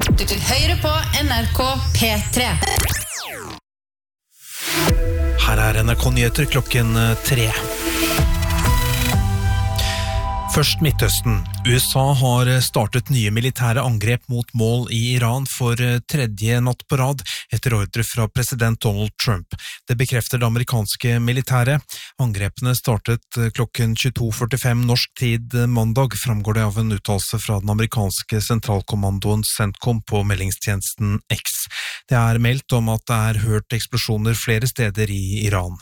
Du hører på NRK P3. Her NRK Nyheter klokken 3. Først Midtøsten. USA har startet nye militære angrep mot mål i Iran for tredje natt på rad etter ordre fra president Donald Trump. Det bekrefter det amerikanske militære. Angrepene startet klokken 22:45 norsk tid mandag, framgår det av en uttalelse fra den amerikanske sentralkommandoen CENTCOM på meldingstjenesten X. Det er meldt om at det er hørt eksplosjoner flere steder i Iran.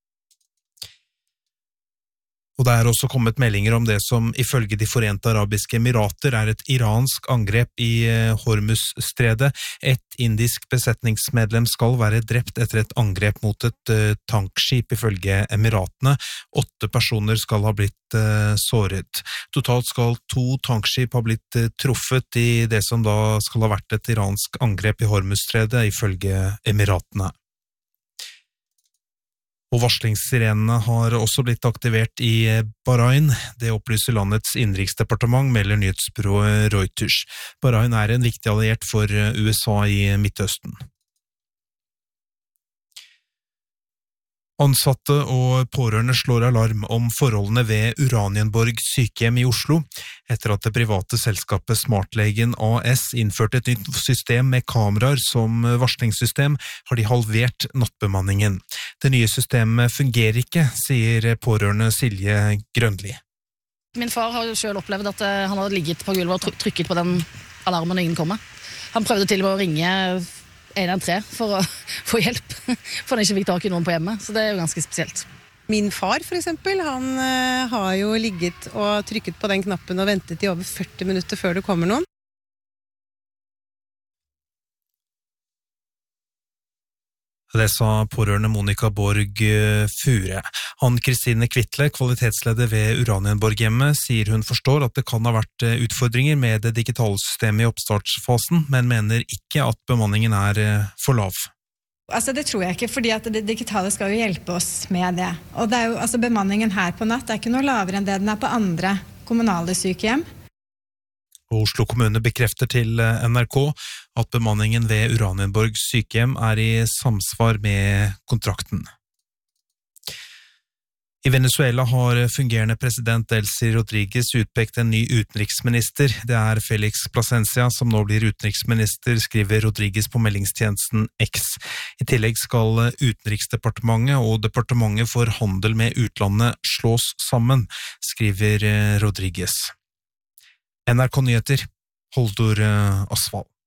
Og det er også kommet meldinger om det som ifølge de Forente Arabiske Emirater er et iransk angrep i Hormuzstredet. Et indisk besetningsmedlem skal være drept etter et angrep mot et tankskip ifølge Emiratene. 8 personer skal ha blitt såret. Totalt skal 2 tankskip ha blitt truffet i det som da skal ha vært et iransk angrep i Hormuzstredet ifølge Emiratene. Og varslingssirenene har også blitt aktivert i Bahrain. Det opplyser landets innenriksdepartement, melder nyhetsbyrået Reuters. Bahrain er en viktig alliert for USA i Midtøsten. Ansatte og pårørende slår alarm om forholdene ved Uranienborg sykehjem i Oslo. Etter at det private selskapet Smartlegen AS innførte et nytt system med kameraer som varslingssystem, har de halvert nattbemanningen. Det nye systemet fungerer ikke, sier pårørende Silje Grønli. Min far har jo selv opplevd at han hadde ligget på gulvet og trykket på den alarmen når ingen kommer. Han prøvde til og med å ringe 113 for å få hjelp, for han ikke fikk tak i noen på hjemmet, så det er jo ganske spesielt. Min far for eksempel, han har jo ligget og trykket på den knappen og ventet i over 40 minutter før det kommer noen. Det sa pårørende Monica Borg Fure. Ann-Kristine Kvittle, kvalitetsleder ved Uranienborghjemmet, sier hun forstår at det kan ha vært utfordringer med det digitale systemet i oppstartsfasen, men mener ikke at bemanningen er for lav. Altså det tror jeg ikke, fordi at det digitale skal jo hjelpe oss med det. Og det er jo, altså bemanningen her på natt er ikke noe lavere enn det den er på andre kommunale sykehjem. Og Oslo kommune bekrefter til NRK at bemanningen ved Uranienborg sykehjem er i samsvar med kontrakten. I Venezuela har fungerende president Delcy Rodríguez utpekt en ny utenriksminister. Det er Felix Plasencia som nå blir utenriksminister, skriver Rodríguez på meldingstjenesten X. I tillegg skal Utenriksdepartementet og Departementet for handel med utlandet slås sammen, skriver Rodríguez. NRK Nyheter, Holdor Asvald.